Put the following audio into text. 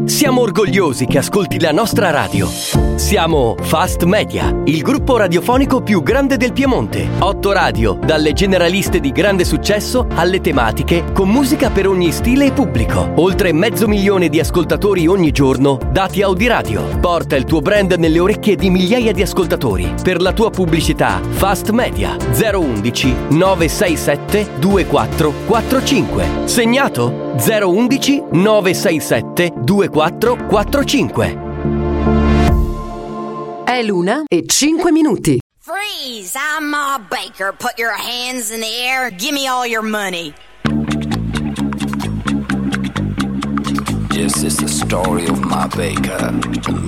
Siamo orgogliosi che ascolti la nostra radio. Siamo Fast Media, il gruppo radiofonico più grande del Piemonte. 8 radio, dalle generaliste di grande successo alle tematiche, con musica per ogni stile e pubblico. Oltre 500.000 di ascoltatori ogni giorno, dati Audiradio. Porta il tuo brand nelle orecchie di migliaia di ascoltatori. Per la tua pubblicità, Fast Media 011 967 2445. Segnato? 011 967 2445. È l'1:05. Freeze! I'm Ma Baker. Put your hands in the air. Give me all your money. This is the story of Ma Baker.